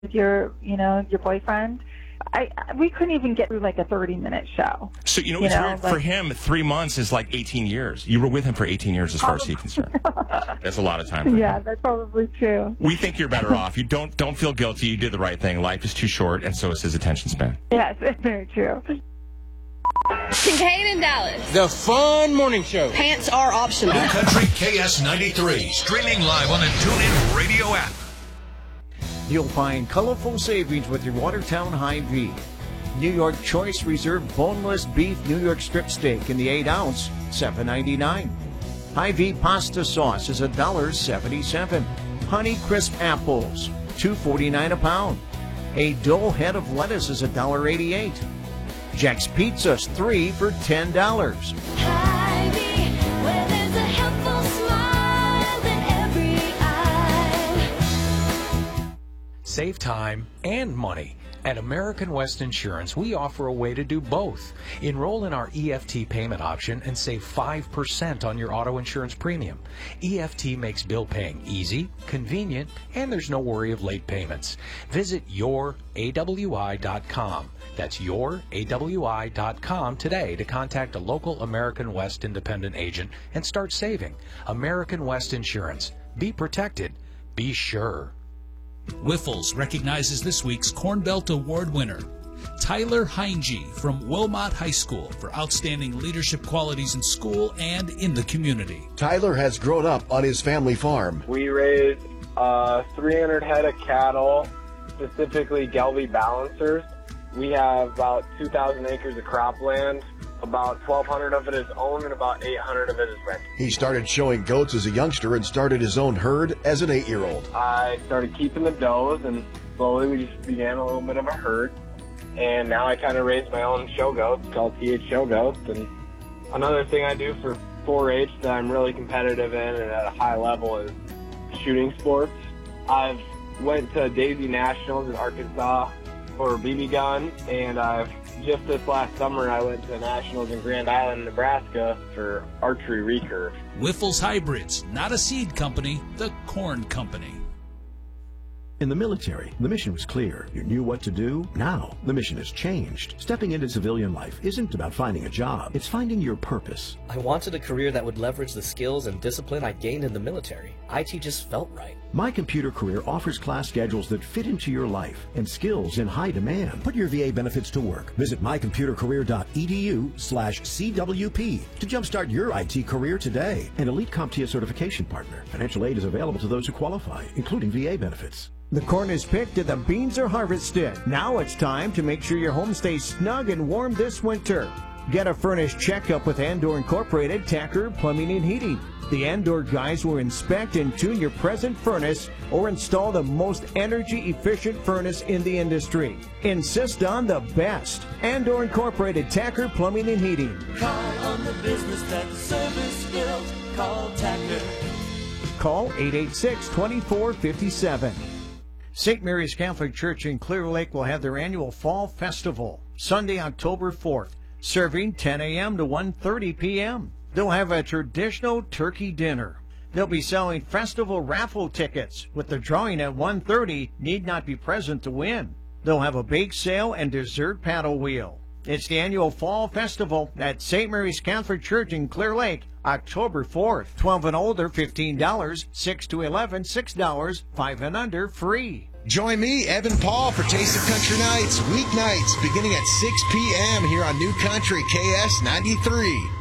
with your boyfriend. We couldn't even get through like a 30-minute show. So, it's weird. For him, 3 months is like 18 years. You were with him for 18 years as far as he's concerned. That's a lot of time for him. That's probably true. We think you're better off. You don't feel guilty. You did the right thing. Life is too short, and so is his attention span. Yes, it's very true. Kincaid in Dallas. The Fun Morning Show. Pants are optional. New Country KS93. Streaming live on the TuneIn Radio app. You'll find colorful savings with your Watertown Hy-Vee. New York Choice Reserve Boneless Beef New York Strip Steak in the 8-ounce, $7.99. Hy-Vee Pasta Sauce is $1.77. Honey Crisp Apples, $2.49 a pound. A Dole head of lettuce is $1.88. Jack's Pizza's 3 for $10. Hy-Vee, where there's a helpful smile in every eye. Save time and money. At American West Insurance, we offer a way to do both. Enroll in our EFT payment option and save 5% on your auto insurance premium. EFT makes bill paying easy, convenient, and there's no worry of late payments. Visit yourawi.com. That's yourawi.com today to contact a local American West independent agent and start saving. American West Insurance. Be protected. Be sure. Wiffles recognizes this week's Corn Belt Award winner, Tyler Heinge from Wilmot High School, for outstanding leadership qualities in school and in the community. Tyler has grown up on his family farm. We raised 300 head of cattle, specifically Gelbvieh Balancers. We have about 2,000 acres of cropland. About 1,200 of it is owned and about 800 of it is rented. He started showing goats as a youngster and started his own herd as an 8-year-old. I started keeping the does, and slowly we just began a little bit of a herd. And now I kind of raise my own show goats called TH Show Goats. And another thing I do for 4-H that I'm really competitive in and at a high level is shooting sports. I've went to Daisy Nationals in Arkansas for a BB gun, and just this last summer, I went to Nationals in Grand Island, Nebraska for archery recurve. Wiffles Hybrids, not a seed company, the corn company. In the military, the mission was clear. You knew what to do. Now, the mission has changed. Stepping into civilian life isn't about finding a job. It's finding your purpose. I wanted a career that would leverage the skills and discipline I gained in the military. IT just felt right. My Computer Career offers class schedules that fit into your life and skills in high demand. Put your VA benefits to work. Visit mycomputercareer.edu/CWP to jumpstart your IT career today. An Elite CompTIA certification partner. Financial aid is available to those who qualify, including VA benefits. The corn is picked and the beans are harvested. Now it's time to make sure your home stays snug and warm this winter. Get a furnace checkup with Andor Incorporated Tacker Plumbing and Heating. The Andor guys will inspect and tune your present furnace or install the most energy-efficient furnace in the industry. Insist on the best. Andor Incorporated Tacker Plumbing and Heating. Call on the business that service built. Call Tacker. Call 886-2457. St. Mary's Catholic Church in Clear Lake will have their annual Fall Festival, Sunday, October 4th, serving 10 a.m. to 1:30 p.m. They'll have a traditional turkey dinner. They'll be selling festival raffle tickets, with the drawing at 1:30 need not be present to win. They'll have a bake sale and dessert paddle wheel. It's the annual Fall Festival at St. Mary's Catholic Church in Clear Lake, October 4th. 12 and older, $15. 6 to 11, $6. 5 and under, free. Join me, Evan Paul, for Taste of Country Nights, weeknights, beginning at 6 p.m. here on New Country KS93.